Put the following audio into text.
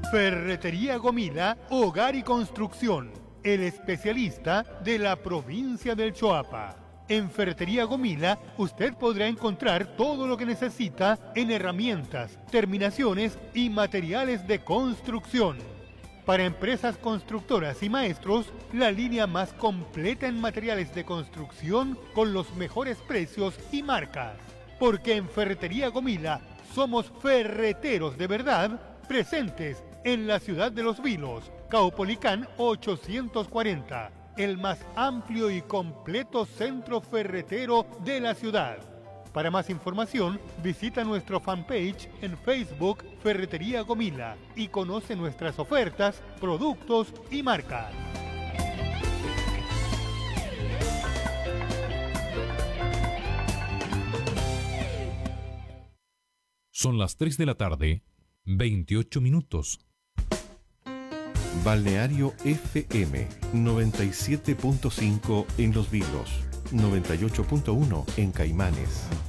Ferretería Gomila, Hogar y Construcción, el especialista de la provincia del Choapa. En Ferretería Gomila usted podrá encontrar todo lo que necesita en herramientas, terminaciones y materiales de construcción. Para empresas constructoras y maestros, la línea más completa en materiales de construcción con los mejores precios y marcas. Porque en Ferretería Gomila somos ferreteros de verdad, presentes en la ciudad de Los Vilos, Caupolicán 840, el más amplio y completo centro ferretero de la ciudad. Para más información, visita nuestro fanpage en Facebook Ferretería Gomila y conoce nuestras ofertas, productos y marcas. Son las 3 de la tarde, 28 minutos. Balneario FM 97.5 en Los Vilos, 98.1 en Caimanes.